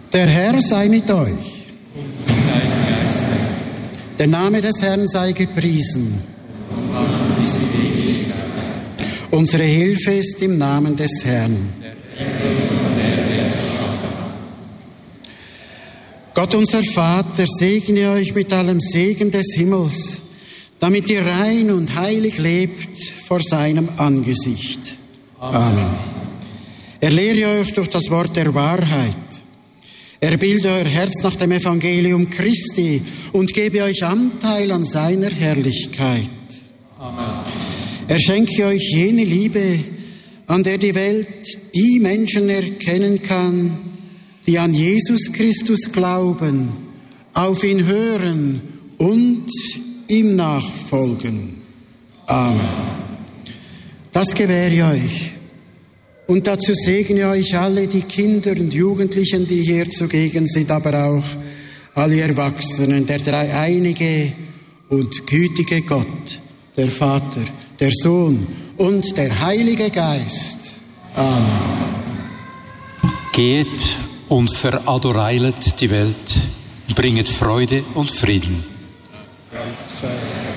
Der Herr sei mit euch. Und mit deinem Geiste. Der Name des Herrn sei gepriesen. Und an bis in Ewigkeit. Unsere Hilfe ist im Namen des Herrn. Gott, unser Vater, segne euch mit allem Segen des Himmels, damit ihr rein und heilig lebt vor seinem Angesicht. Amen. Er lehre euch durch das Wort der Wahrheit. Er bilde euer Herz nach dem Evangelium Christi und gebe euch Anteil an seiner Herrlichkeit. Amen. Er schenke euch jene Liebe, an der die Welt die Menschen erkennen kann, die an Jesus Christus glauben, auf ihn hören und ihm nachfolgen. Amen. Das gewähre ich euch. Und dazu segne euch alle die Kinder und Jugendlichen, die hier zugegen sind, aber auch alle Erwachsenen, der dreieinige und gütige Gott, der Vater, der Sohn und der Heilige Geist. Amen. Geht und veradoreilet die Welt, bringet Freude und Frieden. Dank sei